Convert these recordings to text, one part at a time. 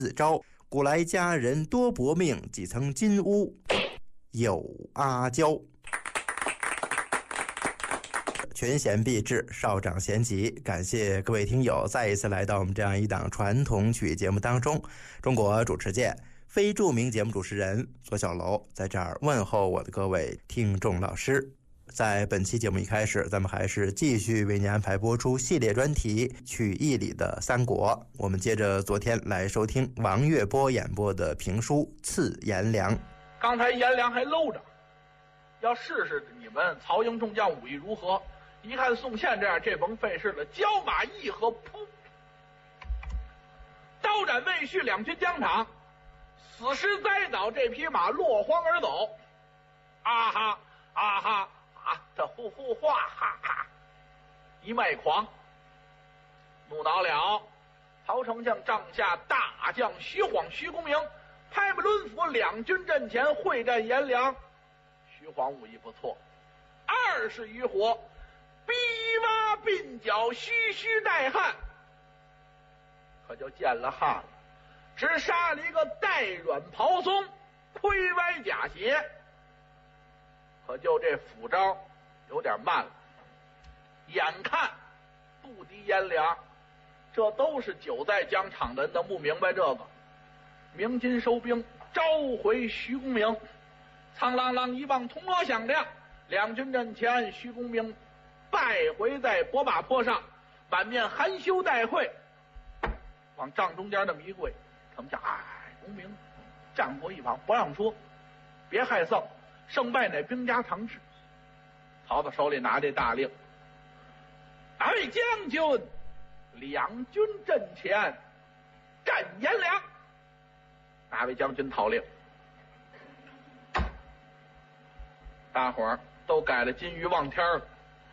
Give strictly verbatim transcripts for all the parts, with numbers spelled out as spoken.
自招，古来佳人多薄命，几曾金屋有阿娇。群贤毕至，少长咸集，感谢各位听友再一次来到我们这样一档传统曲艺节目当中。中国主持界非著名节目主持人左小楼在这儿问候我的各位听众老师。在本期节目一开始，咱们还是继续为您安排播出系列专题曲艺里的三国。我们接着昨天来收听王月波演播的评书《刺颜良》。 刚才颜良还搂着，要试试你们曹营众将武艺如何。一看宋宪这样，这甭费事了，交马一合，噗，刀斩魏续，两军疆场，死尸栽倒，这匹马落荒而走。啊哈啊哈啊！这呼呼哗哈哈，一脉狂，怒恼了。曹丞相帐下大将徐晃、徐公明拍马抡斧，两军阵前会战颜良。徐晃武艺不错，二十余火。逼挖鬓角，须须带汗，可就见了汗了。只杀了一个带软袍松，盔歪甲斜，可就这斧招有点慢了。眼看不敌颜良，这都是久在疆场的人都不明白这个。鸣金收兵，召回徐公明。苍啷啷一棒铜锣响亮，两军阵前，徐公明败回在博马坡上，满面含羞带会，往帐中间那么一跪。他们讲，哎，公明战过一旁，不让说，别害臊，胜败乃兵家常事。曹操手里拿这大令，哪位将军，两军阵前战颜良。哪位将军讨令？大伙儿都改了金鱼望天了。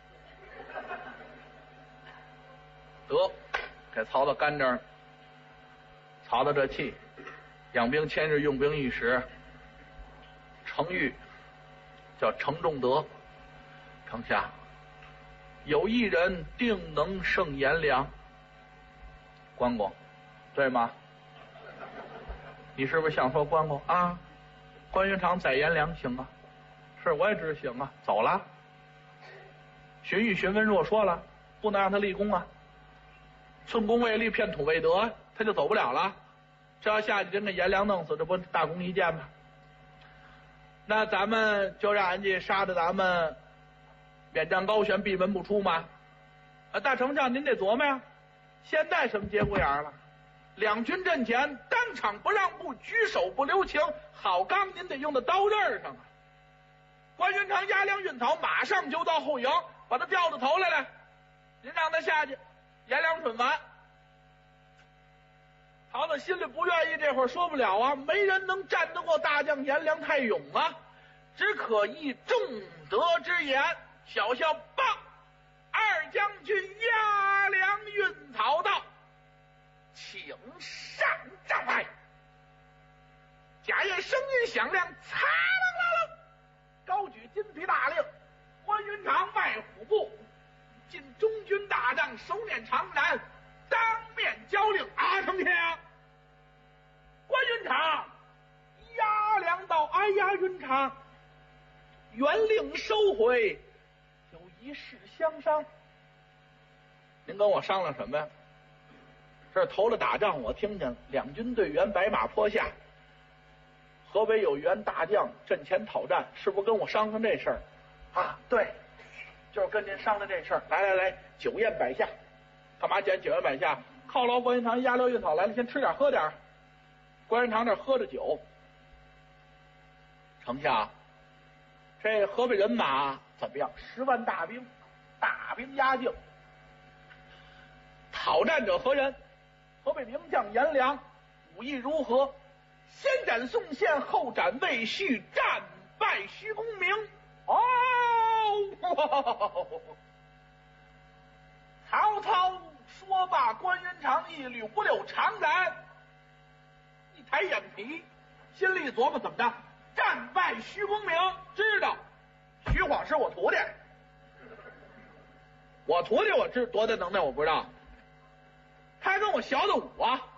得，给曹操干这儿。曹操这气，养兵千日，用兵一时。程昱叫程仲德，丞相，有一人定能胜颜良。关公，对吗？你是不是想说关公啊？关云长宰颜良行啊？是，我也知行啊，走了。荀彧、荀文若说了，不能让他立功啊。寸功未立，片土未得，他就走不了了。这要下去真给颜良弄死，这不大功一件吗？那咱们就让人家杀的咱们免战高悬，闭门不出吗？啊，大丞相您得琢磨呀。现在什么节骨眼了？两军阵前，当场不让步，举手不留情，好钢您得用到刀刃上啊。关云长押粮运草，马上就到后营，把他掉到头来了。您让他下去，颜良准完。曹操心里不愿意，这会儿说不了啊，没人能战得过大将颜良，太勇啊，只可以重德之言，小笑棒。二将军押粮运草到，请上帐来。贾燕声音响亮，擦楞楞楞，高举金皮大令。关云长迈虎步进中军大帐，手捻长髯，当面交令。啊，丞相，关云长押粮到。哎呀，云长，原令收回，有一事相商。您跟我商量什么呀？这头了打仗，我听见两军队员白马坡下，河北有员大将阵前讨战，是不是跟我商量这事儿啊？对，就是跟您商量这事儿。来来来，酒宴摆下。干嘛捡酒宴摆下？犒劳关云长押粮运草来了，先吃点喝点。关云长这喝着酒。丞相，这河北人马怎么样？十万大兵，大兵压境。讨战者何人？河北名将颜良，武艺如何？先斩宋宪，后斩魏续，战败徐公明。哦，曹操说罢，关云长一捋不溜长髯，一抬眼皮，心里琢磨怎么着？战败徐公明，知道徐晃是我徒弟，我徒弟我知多大能耐我不知道，他跟我学的武啊，